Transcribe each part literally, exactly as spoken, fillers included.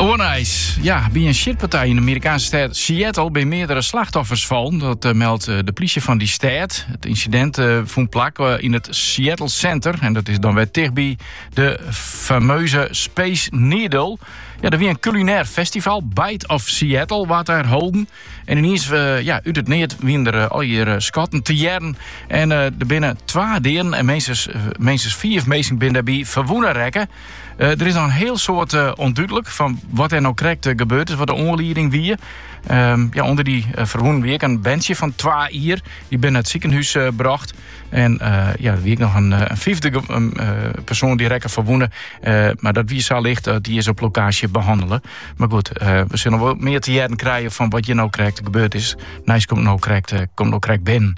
Onijs. Ja, bij een shitpartij in de Amerikaanse stad Seattle bij meerdere slachtoffers vallen. Dat uh, meldt uh, de politie van die stad. Het incident uh, vond plaats uh, in het Seattle Center. En dat is dan weer dichtbij de fameuze Space Needle. Ja, er weer een culinair festival, Bite of Seattle, wat daar houden. En ineens, uh, ja, uit het neert wien er uh, al hier uh, schatten te jaren. En uh, er binnen twee delen en minstens, uh, minstens vier mensen binnen daarbij verwoenen rekken. Uh, er is nog een heel soort uh, onduidelijk van wat er nou correct uh, gebeurd is, wat de onleiding wie. Um, ja, onder die uh, verwoenen week een bandje van twee hier. Die ben naar het ziekenhuis uh, gebracht. En uh, ja, er week nog een, een vijfde um, uh, persoon die rekken verwoenen. Uh, maar dat wie zo ligt, uh, die is op locatie behandelen. Maar goed, uh, we zullen wel meer te jaren krijgen van wat je nou correct gebeurd is. Nice komt nou correct, uh, komt nou correct binnen.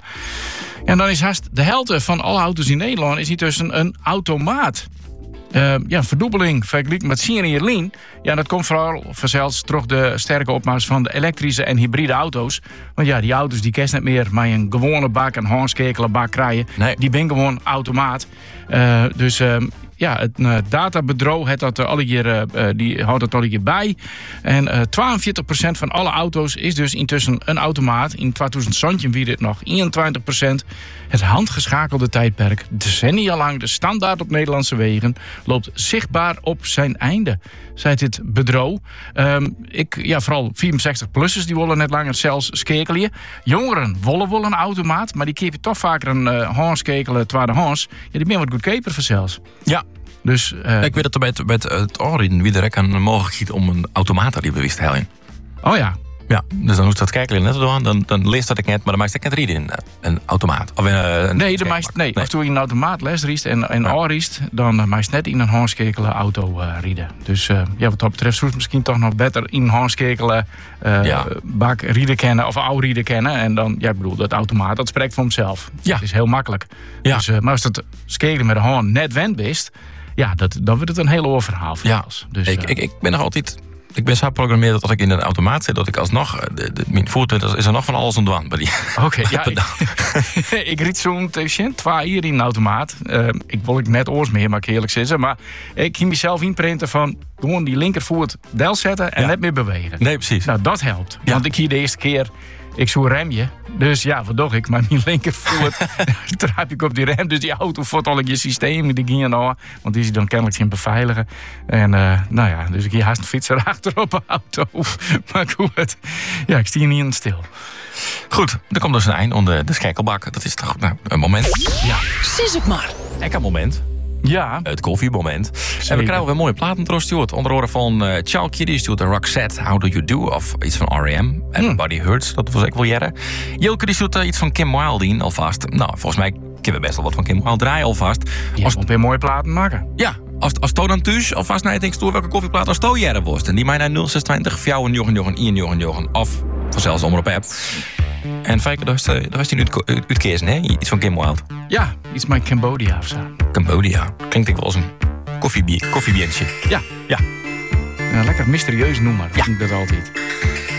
En dan is haast de helft van alle auto's in Nederland is niet tussen een automaat. Uh, ja, verdubbeling vergeleken met Sien en Jerlien. Ja, dat komt vooral vanzelfs terug de sterke opmars van de elektrische en hybride auto's. Want ja, die auto's die kennen niet meer maar een gewone bak, een handskekelen bak krijgen. Nee. Die ben gewoon automaat. Uh, dus uh, ja, het uh, databedrijf heeft dat uh, alle keer, uh, die houdt dat alle keer bij. En uh, tweeënveertig procent van alle auto's is dus intussen een automaat. In tweeduizend zestien wie dit nog eenentwintig procent. Het handgeschakelde tijdperk, decennia lang de standaard op Nederlandse wegen, loopt zichtbaar op zijn einde, zei dit bedrijf. Um, ik, ja, vooral vierenzestig-plussers die willen net langer zelfs skekelen. Jongeren willen wel een automaat, maar die keer je toch vaker een uh, handskekelen, tweede hands. Ja, die ben wat goedkoper voor zelfs. Ja. Dus, uh, ik weet dat er met, met het oorrijden wie er een mogelijkheid om een automaat die bewust te halen. Oh ja. Ja, dus dan hoeft dat kijken net doen, dan, dan leest dat ik net, maar dan maakt ik net rijden in een automaat. Of in een nee, de meest, nee, nee, als je in een automaat les riest en, en ja. riest, dan uh, maakt net in een handskekelen auto uh, rijden. Dus uh, ja, wat dat betreft zou het misschien toch nog beter in een handskekelen uh, ja. bak rijden kennen of oude rijden kennen. En dan, ja, ik bedoel, dat automaat, dat spreekt voor hemzelf. Ja. Het is heel makkelijk. Ja. Dus, uh, maar als dat skekelen met de hand net wend bent, ja, dat, dan wordt het een heel overhaal voor ja. ons. Dus, ik, uh, ik, ik ben nog altijd... Ik ben zo geprogrammeerd dat als ik in een automaat zit, dat ik alsnog... De, de, mijn voet is er nog van alles ontwaan bij die. Oké, okay, ja. Ik, ik riet zo'n tussen twee hier in een automaat. Uh, ik wil ik net oors meer, maar ik eerlijk zeggen. Maar ik ging mezelf inprinten van gewoon die linkervoet del zetten en ja. net meer bewegen. Nee, precies. Nou, dat helpt. Ja. Want ik hier de eerste keer... Ik zoek remje. Dus ja, wat doe ik? Maar mijn linkervoet trap ik op die rem. Dus die auto voert al in je systeem. Die ging nou, want die is dan kennelijk zien beveiligen. En uh, nou ja, dus ik hier haast een fietser achterop een auto. Maar goed, ja, ik stier niet in stil. Goed, er komt dus een eind onder de schakelbak. Dat is toch nou, een moment. Ja. Sis het maar. Ik een moment. Ja. Het koffiemoment. Zeker. En we krijgen weer mooie platen teruggestuurd. Onder andere van uh, Chow Kitty stuurt een Roxette, How Do You Do? Of iets van R E M. Everybody hmm. Hurts, dat was ik wel jaren. Jilke die stuurt uh, iets van Kim Wilde in alvast. Nou, volgens mij kunnen we best wel wat van Kim Wilde draaien alvast. Je als... moet weer mooie platen maken. Ja, als, als to dan thuis, alvast naar je denkt, welke koffieplaat als to jaren was. En die mij naar nul zes twintig, vier negen negen, een negen negen of vanzelfs omroep app. En Fijke, daar is die uitkeersen, hè? Iets van Kim Wilde. Ja, iets met Cambodia of zo. Cambodia. Klinkt ik wel als een koffiebier, koffiebiertje. Ja. Ja. Ja, lekker mysterieus noemen, ja. Vind ik dat altijd.